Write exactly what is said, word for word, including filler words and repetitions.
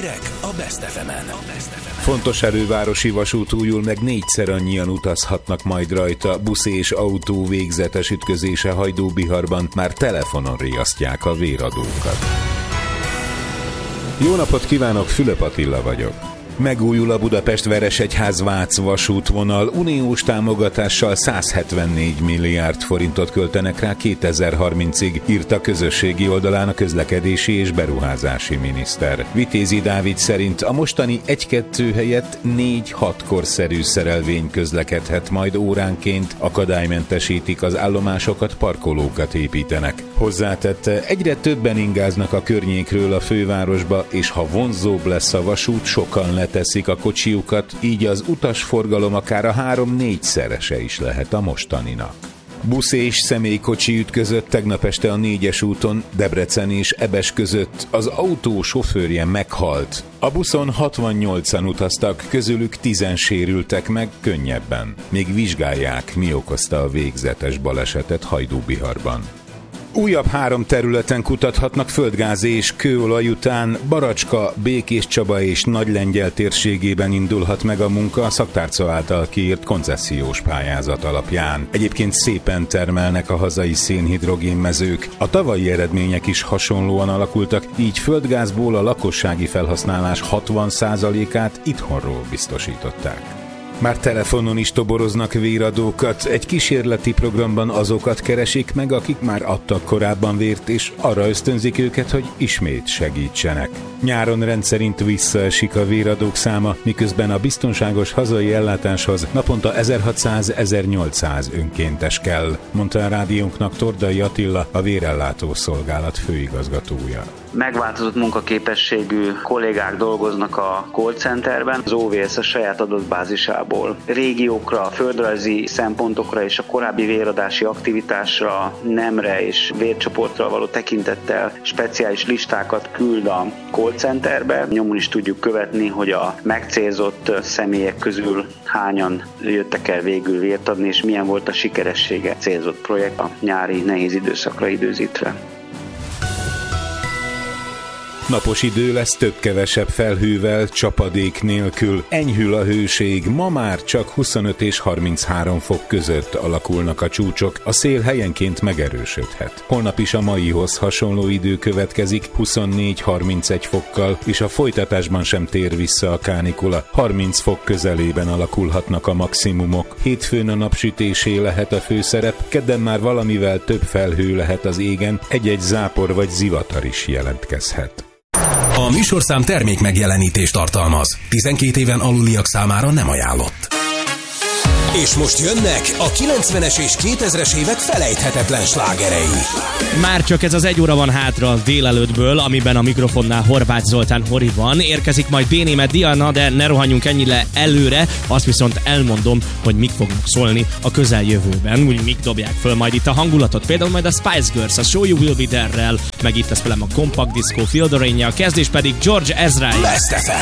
Hírek a Best ef emen. Fontos erővárosi vasút újul meg négyszer annyian utazhatnak majd rajta. Busz és autó végzetes ütközése Hajdúbiharban, már telefonon riasztják a véradókat. Jó napot kívánok, Fülöp Attila vagyok. Megújul a Budapest-Veresegyház-Vác vasútvonal, uniós támogatással száz hetvennégy milliárd forintot költenek rá kétezer-harmincig, írta közösségi oldalán a közlekedési és beruházási miniszter. Vitézi Dávid szerint a mostani egy-kettő helyett négy-hat korszerű szerelvény közlekedhet majd óránként, akadálymentesítik az állomásokat, parkolókat építenek. Hozzátette, egyre többen ingáznak a környékről a fővárosba, és ha vonzóbb lesz a vasút, sokan leteszik a kocsiukat, így az utasforgalom akár a három-négyszerese is lehet a mostaninak. Busz és személykocsi ütközött tegnap este a négyes úton, Debrecen és Ebes között. Az autó sofőrje meghalt. A buszon hatvannyolcan utaztak, közülük tízen sérültek meg könnyebben. Még vizsgálják, mi okozta a végzetes balesetet Hajdúbiharban. Újabb három területen kutathatnak földgáz és kőolaj után. Baracska, Békéscsaba és Nagylengyel térségében indulhat meg a munka a szaktárca által kiírt koncesziós pályázat alapján. Egyébként szépen termelnek a hazai szénhidrogénmezők. A tavalyi eredmények is hasonlóan alakultak, így földgázból a lakossági felhasználás hatvan százalékát itthonról biztosították. Már telefonon is toboroznak véradókat, egy kísérleti programban azokat keresik meg, akik már adtak korábban vért, és arra ösztönzik őket, hogy ismét segítsenek. Nyáron rendszerint visszaesik a véradók száma, miközben a biztonságos hazai ellátáshoz naponta ezerhatszáz-ezernyolcszáz önkéntes kell, mondta a rádiónknak Tordai Attila, a Vérellátó Szolgálat főigazgatója. Megváltozott munkaképességű kollégák dolgoznak a call centerben, az o vé es a saját adatbázisából régiókra, földrajzi szempontokra és a korábbi véradási aktivitásra, nemre és vércsoportra való tekintettel speciális listákat küld a call centerbe. Nyomon is tudjuk követni, hogy a megcélzott személyek közül hányan jöttek el végül vért adni, és milyen volt a sikeressége célzott projekt a nyári nehéz időszakra időzítve. Napos idő lesz több-kevesebb felhővel, csapadék nélkül. Enyhül a hőség, ma már csak huszonöt és harminchárom fok között alakulnak a csúcsok, a szél helyenként megerősödhet. Holnap is a maihoz hasonló idő következik, huszonnégy-harmincegy fokkal, és a folytatásban sem tér vissza a kánikula. harminc fok közelében alakulhatnak a maximumok. Hétfőn a napsütésé lehet a főszerep, kedden már valamivel több felhő lehet az égen, egy-egy zápor vagy zivatar is jelentkezhet. A műsorszám termék megjelenítést tartalmaz. tizenkét éven aluliak számára nem ajánlott. És most jönnek a kilencvenes és kétezres évek felejthetetlen slágerei. Már csak ez az egy óra van hátra a délelőttből, amiben a mikrofonnál Horváth Zoltán Hori van. Érkezik majd B-német Diana, de ne rohanjunk ennyire előre. Azt viszont elmondom, hogy mik fognak szólni a közeljövőben. Úgy mik dobják föl majd itt a hangulatot. Például majd a Spice Girls, a Show You Will Be There-rel, meg itt lesz velem a Compact Disco Feel the Rain-ja, a kezdés pedig George Ezra. Best ef em.